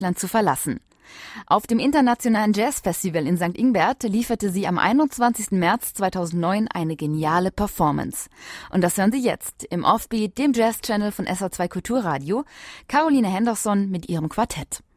Land zu verlassen. Auf dem Internationalen Jazzfestival in St. Ingbert lieferte sie am 21. März 2009 eine geniale Performance. Und das hören Sie jetzt im Offbeat, dem Jazz-Channel von SA2 Kulturradio. Caroline Henderson mit ihrem Quartett.